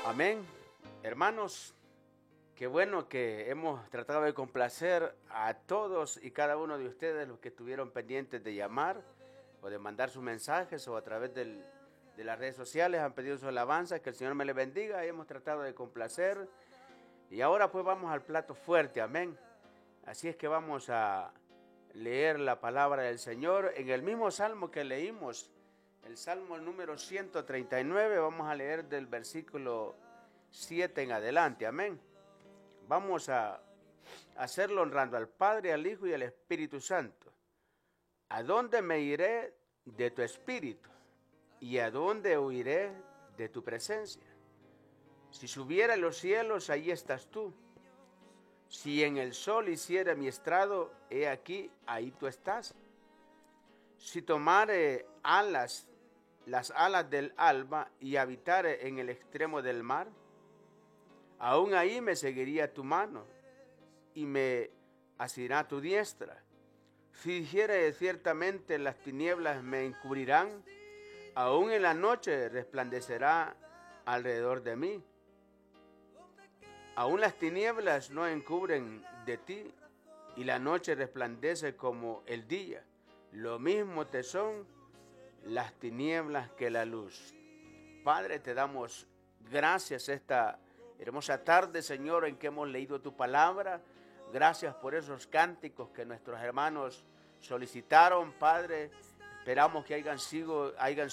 Amén. Hermanos, qué bueno que hemos tratado de complacer a todos y cada uno de ustedes, los que estuvieron pendientes de llamar o de mandar sus mensajes o a través de las redes sociales han pedido sus alabanzas. Que el Señor me les bendiga. Hemos tratado de complacer y ahora pues vamos al plato fuerte. Amén. Así es que vamos a leer la palabra del Señor en el mismo salmo que leímos. El Salmo número 139, vamos a leer del versículo 7 en adelante, amén. Vamos a hacerlo honrando al Padre, al Hijo y al Espíritu Santo. ¿A dónde me iré de tu Espíritu? ¿Y a dónde huiré de tu presencia? Si subiera a los cielos, allí estás tú. Si en el sol hiciera mi estrado, he aquí, ahí tú estás. Si tomare las alas del alba y habitare en el extremo del mar, aún ahí me seguiría tu mano y me asirá tu diestra. Si dijere ciertamente las tinieblas me encubrirán, aún en la noche resplandecerá alrededor de mí. Aún las tinieblas no encubren de ti y la noche resplandece como el día. Lo mismo te son las tinieblas que la luz. Padre, te damos gracias esta hermosa tarde, Señor, en que hemos leído tu palabra. Gracias por esos cánticos que nuestros hermanos solicitaron, Padre. Esperamos que hayan sido,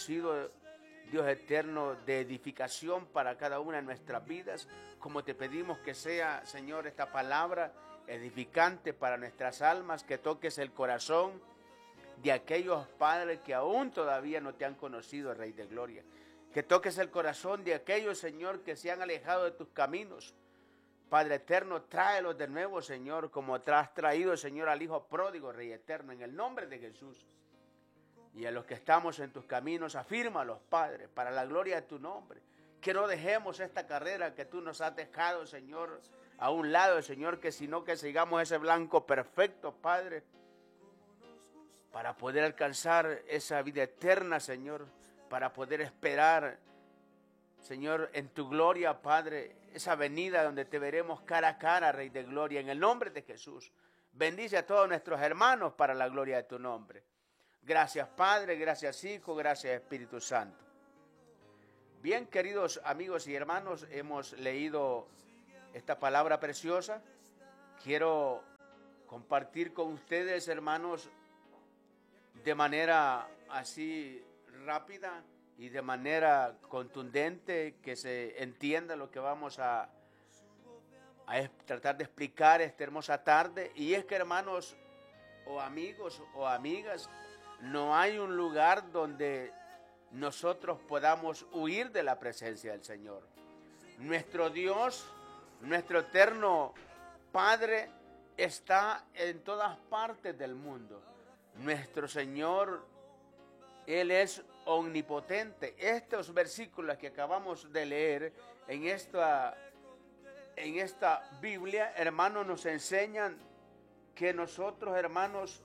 Dios eterno, de edificación para cada una de nuestras vidas. Como te pedimos que sea, Señor, esta palabra edificante para nuestras almas, que toques el corazón de aquellos padres que aún todavía no te han conocido, Rey de Gloria. Que toques el corazón de aquellos, Señor, que se han alejado de tus caminos. Padre eterno, tráelos de nuevo, Señor, como has traído, Señor, al Hijo pródigo, Rey eterno, en el nombre de Jesús. Y a los que estamos en tus caminos, afírmalos, Padre, para la gloria de tu nombre. Que no dejemos esta carrera que tú nos has dejado, Señor, a un lado, Señor, sino que sigamos ese blanco perfecto, Padre, para poder alcanzar esa vida eterna, Señor, para poder esperar, Señor, en tu gloria, Padre, esa venida donde te veremos cara a cara, Rey de Gloria, en el nombre de Jesús. Bendice a todos nuestros hermanos para la gloria de tu nombre. Gracias, Padre, gracias, Hijo, gracias, Espíritu Santo. Bien, queridos amigos y hermanos, hemos leído esta palabra preciosa. Quiero compartir con ustedes, hermanos, de manera así rápida y de manera contundente, que se entienda lo que vamos a tratar de explicar esta hermosa tarde. Y es que, hermanos o amigos o amigas, no hay un lugar donde nosotros podamos huir de la presencia del Señor. Nuestro Dios, nuestro eterno Padre, está en todas partes del mundo. Nuestro Señor, Él es omnipotente. Estos versículos que acabamos de leer en esta Biblia, hermanos, nos enseñan que nosotros, hermanos,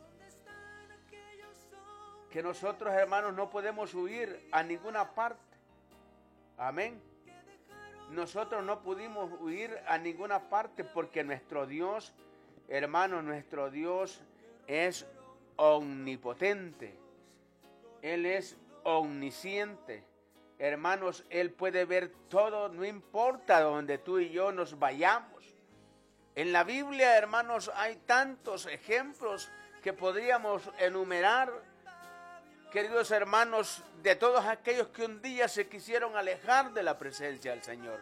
no podemos huir a ninguna parte. Amén. Nosotros no pudimos huir a ninguna parte porque nuestro Dios, hermanos, nuestro Dios es omnipotente. Él es omnisciente. Hermanos, Él puede ver todo, no importa donde tú y yo nos vayamos. En la Biblia, hermanos, hay tantos ejemplos que podríamos enumerar, queridos hermanos, de todos aquellos que un día se quisieron alejar de la presencia del Señor.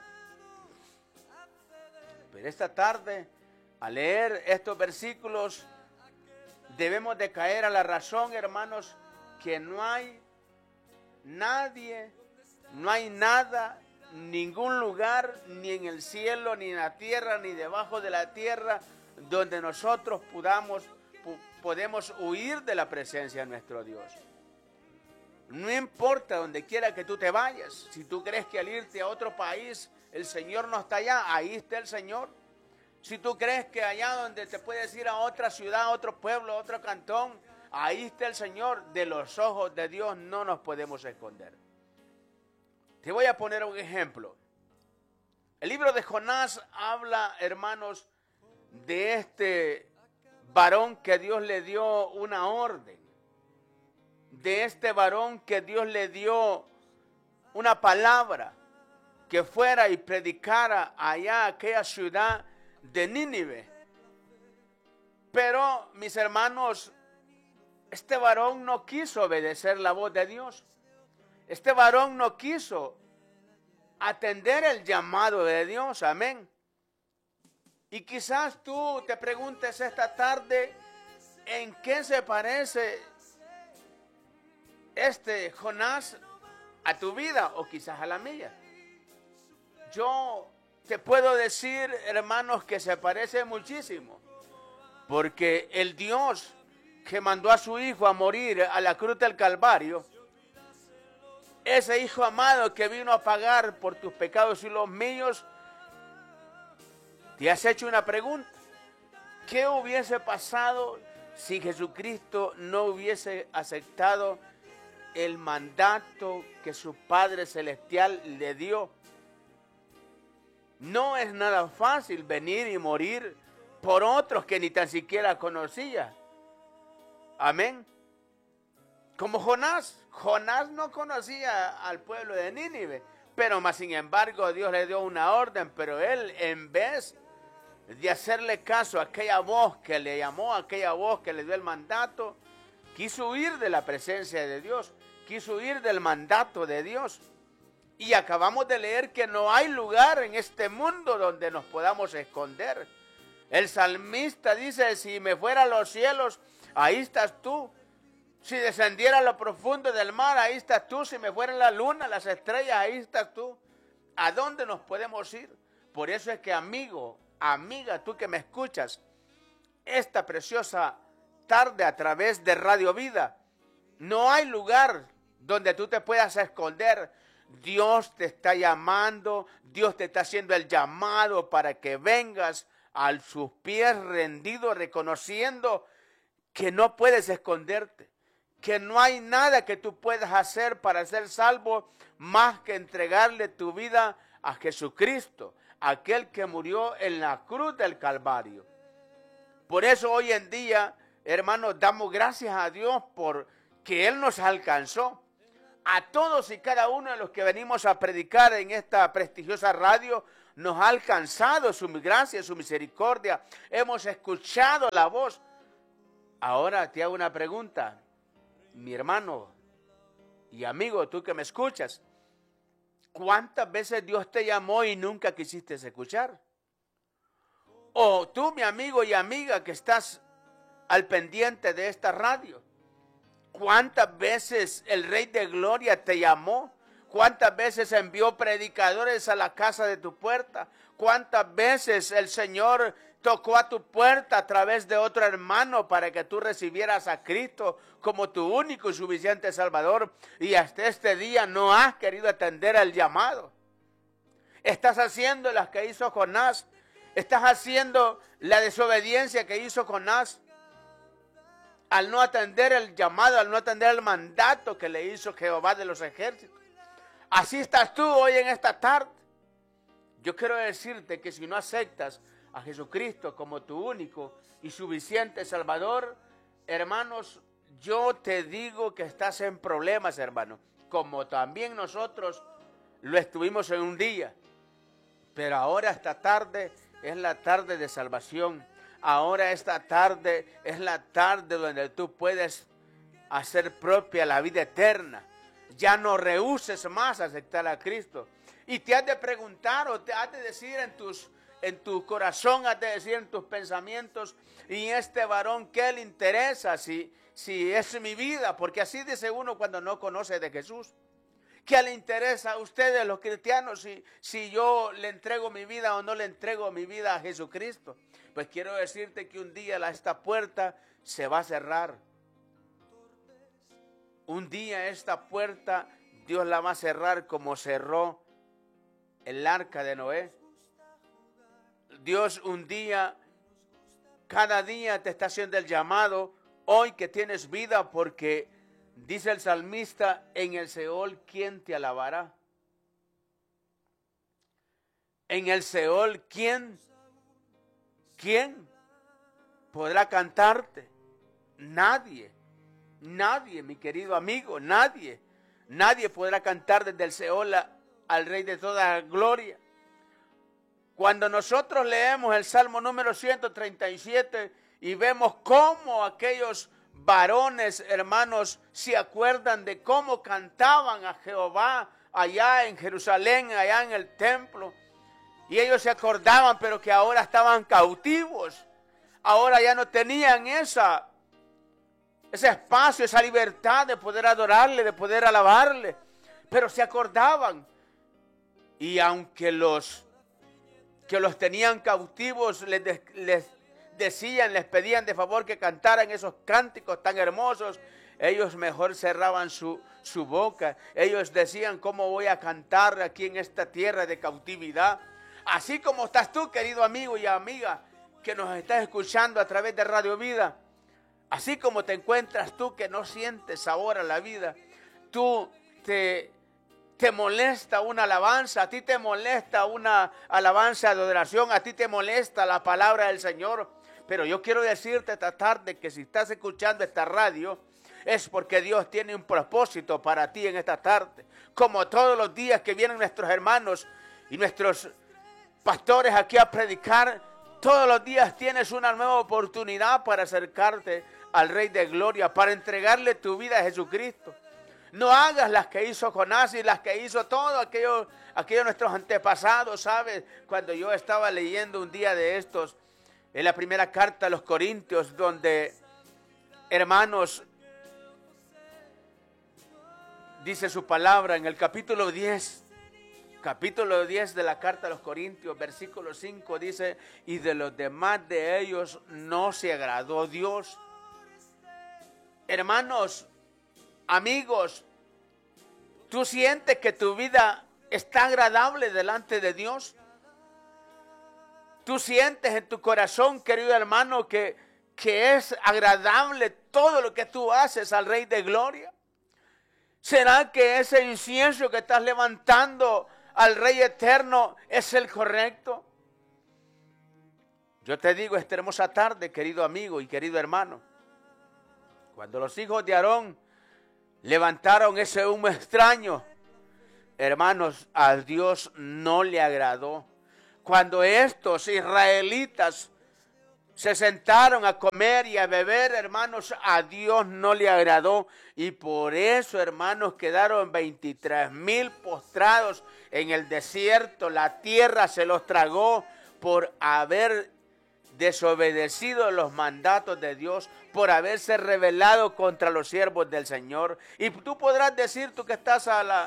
Pero esta tarde, al leer estos versículos, debemos de caer a la razón, hermanos, que no hay nadie, no hay nada, ningún lugar, ni en el cielo, ni en la tierra, ni debajo de la tierra, donde nosotros podemos huir de la presencia de nuestro Dios. No importa donde quiera que tú te vayas, si tú crees que al irte a otro país el Señor no está allá, ahí está el Señor. Si tú crees que allá donde te puedes ir a otra ciudad, a otro pueblo, a otro cantón, ahí está el Señor. De los ojos de Dios no nos podemos esconder. Te voy a poner un ejemplo. El libro de Jonás habla, hermanos, de este varón que Dios le dio una orden. De este varón que Dios le dio una palabra, que fuera y predicara allá aquella ciudad de Nínive. Pero, mis hermanos, este varón no quiso obedecer la voz de Dios. Este varón no quiso atender el llamado de Dios. Amén. Y quizás tú te preguntes esta tarde, ¿en qué se parece este Jonás a tu vida o quizás a la mía? Yo te puedo decir, hermanos, que se parece muchísimo, porque el Dios que mandó a su Hijo a morir a la cruz del Calvario, ese Hijo amado que vino a pagar por tus pecados y los míos, te has hecho una pregunta. ¿Qué hubiese pasado si Jesucristo no hubiese aceptado el mandato que su Padre Celestial le dio? No es nada fácil venir y morir por otros que ni tan siquiera conocía. Amén. Como Jonás. Jonás no conocía al pueblo de Nínive, pero más sin embargo Dios le dio una orden, pero él, en vez de hacerle caso a aquella voz que le llamó, a aquella voz que le dio el mandato, quiso huir de la presencia de Dios, quiso huir del mandato de Dios. Y acabamos de leer que no hay lugar en este mundo donde nos podamos esconder. El salmista dice, si me fuera a los cielos, ahí estás tú. Si descendiera a lo profundo del mar, ahí estás tú. Si me fuera la luna, las estrellas, ahí estás tú. ¿A dónde nos podemos ir? Por eso es que, amigo, amiga, tú que me escuchas, esta preciosa tarde a través de Radio Vida, no hay lugar donde tú te puedas esconder. Dios te está llamando, Dios te está haciendo el llamado para que vengas a sus pies rendido, reconociendo que no puedes esconderte, que no hay nada que tú puedas hacer para ser salvo más que entregarle tu vida a Jesucristo, aquel que murió en la cruz del Calvario. Por eso hoy en día, hermanos, damos gracias a Dios por que Él nos alcanzó. A todos y cada uno de los que venimos a predicar en esta prestigiosa radio, nos ha alcanzado su gracia, su misericordia. Hemos escuchado la voz. Ahora te hago una pregunta, mi hermano y amigo, tú que me escuchas. ¿Cuántas veces Dios te llamó y nunca quisiste escuchar? O tú, mi amigo y amiga, que estás al pendiente de esta radio. ¿Cuántas veces el Rey de Gloria te llamó? ¿Cuántas veces envió predicadores a la casa de tu puerta? ¿Cuántas veces el Señor tocó a tu puerta a través de otro hermano para que tú recibieras a Cristo como tu único y suficiente Salvador? Y hasta este día no has querido atender al llamado. Estás haciendo las que hizo Jonás. Estás haciendo la desobediencia que hizo Jonás. Al no atender el llamado, al no atender el mandato que le hizo Jehová de los ejércitos. Así estás tú hoy en esta tarde. Yo quiero decirte que si no aceptas a Jesucristo como tu único y suficiente Salvador, hermanos, yo te digo que estás en problemas, hermano. Como también nosotros lo estuvimos en un día. Pero ahora esta tarde es la tarde de salvación. Ahora esta tarde es la tarde donde tú puedes hacer propia la vida eterna. Ya no rehuses más aceptar a Cristo. Y te has de preguntar o te has de decir en tu corazón, has de decir en tus pensamientos, y este varón, ¿qué le interesa si es mi vida? Porque así dice uno cuando no conoce de Jesús. ¿Qué le interesa a ustedes los cristianos si yo le entrego mi vida o no le entrego mi vida a Jesucristo? Pues quiero decirte que un día esta puerta se va a cerrar. Un día esta puerta Dios la va a cerrar como cerró el arca de Noé. Dios un día, cada día te está haciendo el llamado, hoy que tienes vida, porque dice el salmista, en el Seol, ¿quién te alabará? en el Seol, ¿quién podrá cantarte? Nadie, mi querido amigo, nadie podrá cantar desde el Seol al Rey de toda gloria. Cuando nosotros leemos el Salmo número 137 y vemos cómo aquellos varones, hermanos, se acuerdan de cómo cantaban a Jehová allá en Jerusalén, allá en el templo, y ellos se acordaban, pero que ahora estaban cautivos, ahora ya no tenían ese espacio, esa libertad de poder adorarle, de poder alabarle, pero se acordaban. Y aunque los que los tenían cautivos les decían, les pedían de favor que cantaran esos cánticos tan hermosos, ellos mejor cerraban su boca. Ellos decían, ¿cómo voy a cantar aquí en esta tierra de cautividad? Así como estás tú, querido amigo y amiga, que nos estás escuchando a través de Radio Vida, así como te encuentras tú que no sientes sabor a la vida, tú te molesta una alabanza, a ti te molesta una alabanza de adoración, a ti te molesta la palabra del Señor. Pero yo quiero decirte esta tarde que si estás escuchando esta radio, es porque Dios tiene un propósito para ti en esta tarde. Como todos los días que vienen nuestros hermanos y nuestros pastores aquí a predicar, todos los días tienes una nueva oportunidad para acercarte al Rey de Gloria, para entregarle tu vida a Jesucristo. No hagas las que hizo Jonás y las que hizo todo aquellos nuestros antepasados, ¿sabes? Cuando yo estaba leyendo un día de estos, en la primera carta a los Corintios, donde, hermanos, dice su palabra en el capítulo 10 de la carta a los Corintios, versículo 5, dice, y de los demás de ellos no se agradó Dios. Hermanos, amigos, ¿tú sientes que tu vida está agradable delante de Dios? ¿Tú sientes en tu corazón, querido hermano, que es agradable todo lo que tú haces al Rey de Gloria? ¿Será que ese incienso que estás levantando al Rey eterno es el correcto? Yo te digo esta hermosa tarde, querido amigo y querido hermano, cuando los hijos de Aarón levantaron ese humo extraño, hermanos, a Dios no le agradó. Cuando estos israelitas se sentaron a comer y a beber, hermanos, a Dios no le agradó. Y por eso, hermanos, quedaron 23,000 postrados en el desierto. La tierra se los tragó por haber desobedecido los mandatos de Dios, por haberse rebelado contra los siervos del Señor. Y tú podrás decir, tú que estás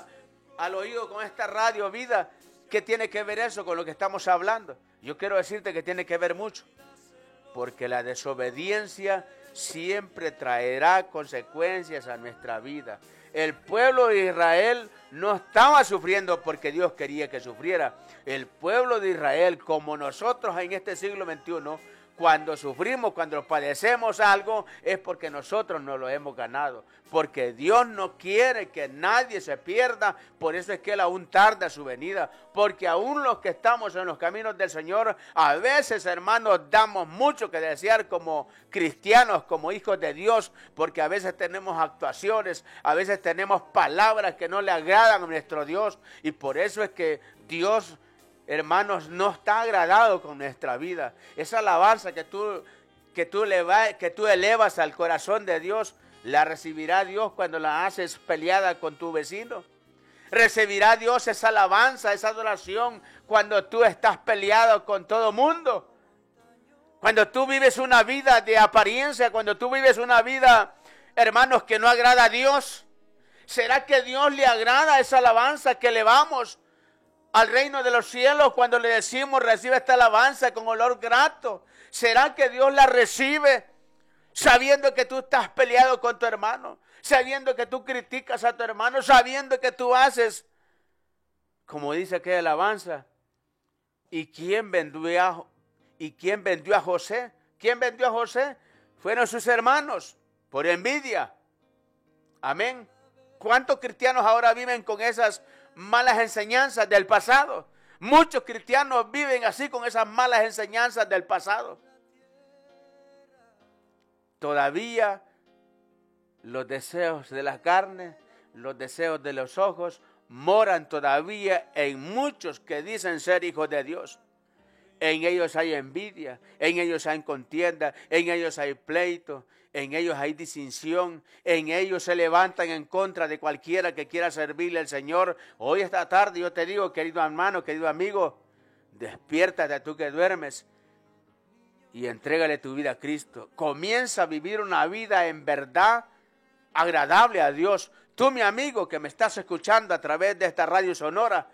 al oído con esta Radio Vida, ¿qué tiene que ver eso con lo que estamos hablando? Yo quiero decirte que tiene que ver mucho, porque la desobediencia siempre traerá consecuencias a nuestra vida. El pueblo de Israel no estaba sufriendo porque Dios quería que sufriera. El pueblo de Israel, como nosotros en este siglo XXI, cuando sufrimos, cuando padecemos algo, es porque nosotros no lo hemos ganado. Porque Dios no quiere que nadie se pierda, por eso es que Él aún tarda su venida. Porque aún los que estamos en los caminos del Señor, a veces, hermanos, damos mucho que desear como cristianos, como hijos de Dios, porque a veces tenemos actuaciones, a veces tenemos palabras que no le agradan a nuestro Dios, y por eso es que Dios, hermanos, no está agradado con nuestra vida. Esa alabanza que tú elevas al corazón de Dios, la recibirá Dios cuando la haces peleada con tu vecino. Recibirá Dios esa alabanza, esa adoración cuando tú estás peleado con todo mundo. Cuando tú vives una vida de apariencia, cuando tú vives una vida, hermanos, que no agrada a Dios. ¿Será que Dios le agrada esa alabanza que elevamos al reino de los cielos cuando le decimos recibe esta alabanza con olor grato? ¿Será que Dios la recibe sabiendo que tú estás peleado con tu hermano? Sabiendo que tú criticas a tu hermano, sabiendo que tú haces, como dice aquella alabanza, ¿y quién vendió a José? ¿Quién vendió a José? Fueron sus hermanos, por envidia. Amén. ¿Cuántos cristianos ahora viven con esas malas enseñanzas del pasado? Muchos cristianos viven así con esas malas enseñanzas del pasado. Todavía los deseos de la carne, los deseos de los ojos, moran todavía en muchos que dicen ser hijos de Dios. En ellos hay envidia, en ellos hay contienda, en ellos hay pleito, en ellos hay distinción, en ellos se levantan en contra de cualquiera que quiera servirle al Señor. Hoy esta tarde yo te digo, querido hermano, querido amigo, despiértate tú que duermes y entrégale tu vida a Cristo. Comienza a vivir una vida en verdad agradable a Dios. Tú, mi amigo, que me estás escuchando a través de esta radio sonora,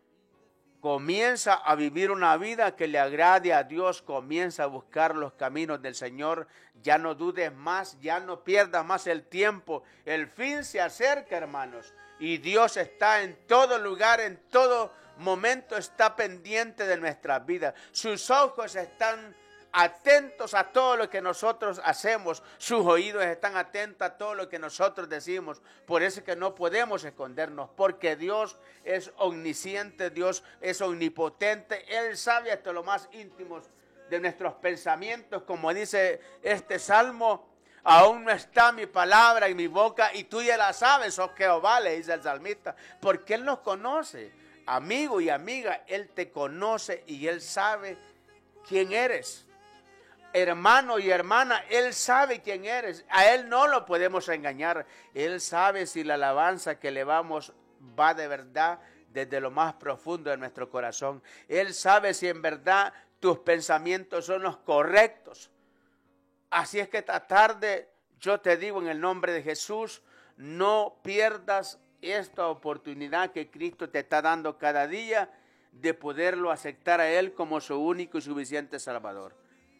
comienza a vivir una vida que le agrade a Dios. Comienza a buscar los caminos del Señor. Ya no dudes más, ya no pierdas más el tiempo. El fin se acerca, hermanos. Y Dios está en todo lugar, en todo momento está pendiente de nuestras vidas. Sus ojos están atentos a todo lo que nosotros hacemos. Sus oídos están atentos a todo lo que nosotros decimos. Por eso es que no podemos escondernos, porque Dios es omnisciente, Dios es omnipotente. Él sabe hasta lo más íntimo de nuestros pensamientos. Como dice este salmo, aún no está mi palabra en mi boca y tú ya la sabes, oh Jehová, le dice el salmista, porque Él nos conoce. Amigo y amiga, Él te conoce y Él sabe quién eres. Hermano y hermana, Él sabe quién eres. A Él no lo podemos engañar. Él sabe si la alabanza que elevamos va de verdad desde lo más profundo de nuestro corazón. Él sabe si en verdad tus pensamientos son los correctos. Así es que esta tarde yo te digo en el nombre de Jesús, no pierdas esta oportunidad que Cristo te está dando cada día de poderlo aceptar a Él como su único y suficiente Salvador.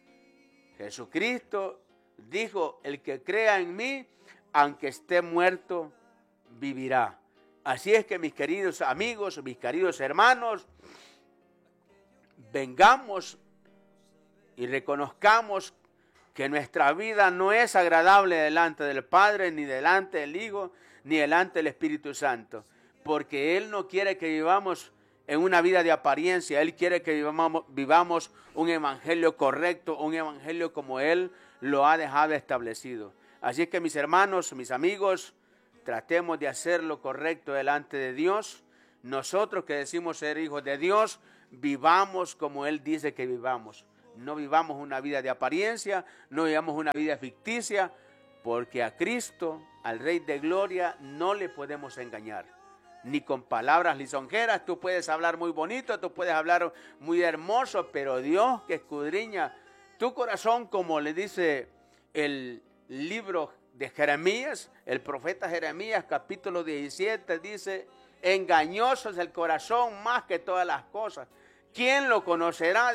Jesucristo dijo, el que crea en mí, aunque esté muerto, vivirá. Así es que mis queridos amigos, mis queridos hermanos, vengamos y reconozcamos que nuestra vida no es agradable delante del Padre, ni delante del Hijo, ni delante del Espíritu Santo. Porque Él no quiere que vivamos en una vida de apariencia. Él quiere que vivamos un evangelio correcto, un evangelio como Él lo ha dejado establecido. Así que mis hermanos, mis amigos, tratemos de hacer lo correcto delante de Dios. Nosotros que decimos ser hijos de Dios, vivamos como Él dice que vivamos. No vivamos una vida de apariencia, no vivamos una vida ficticia, porque a Cristo, al Rey de Gloria, no le podemos engañar. Ni con palabras lisonjeras. Tú puedes hablar muy bonito, tú puedes hablar muy hermoso, pero Dios que escudriña tu corazón, como le dice el libro de Jeremías, el profeta Jeremías, capítulo 17, dice, engañoso es el corazón más que todas las cosas. ¿Quién lo conocerá?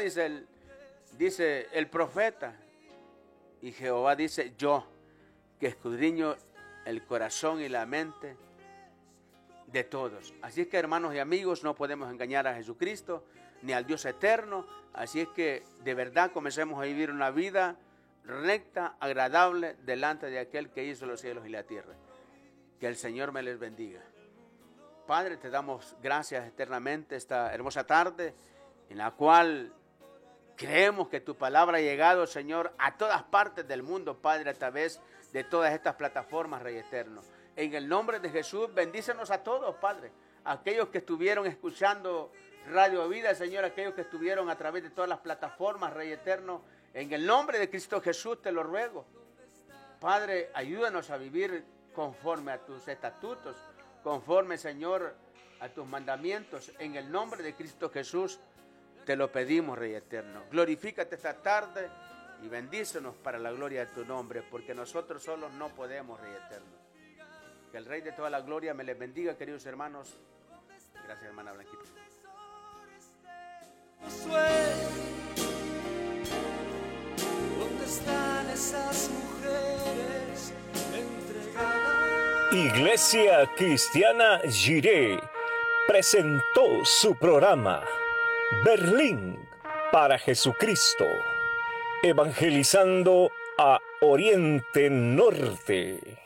Dice el profeta. Y Jehová dice, yo, que escudriño el corazón y la mente de todos. Así es que, hermanos y amigos, no podemos engañar a Jesucristo ni al Dios eterno. Así es que de verdad comencemos a vivir una vida recta, agradable delante de aquel que hizo los cielos y la tierra. Que el Señor me les bendiga. Padre, te damos gracias eternamente esta hermosa tarde en la cual creemos que tu palabra ha llegado, Señor, a todas partes del mundo, Padre, a través de todas estas plataformas, Rey eterno. En el nombre de Jesús, bendícenos a todos, Padre. Aquellos que estuvieron escuchando Radio Vida, Señor, aquellos que estuvieron a través de todas las plataformas, Rey eterno. En el nombre de Cristo Jesús te lo ruego. Padre, ayúdanos a vivir conforme a tus estatutos, conforme, Señor, a tus mandamientos. En el nombre de Cristo Jesús te lo pedimos, Rey eterno. Glorifícate esta tarde y bendícenos para la gloria de tu nombre, porque nosotros solos no podemos, Rey eterno. Que el Rey de toda la gloria me les bendiga, queridos hermanos. Gracias, hermana Blanquita. ¿Dónde están esas mujeres entregadas? Iglesia Cristiana Jireh presentó su programa Berlín para Jesucristo, evangelizando a Oriente Norte.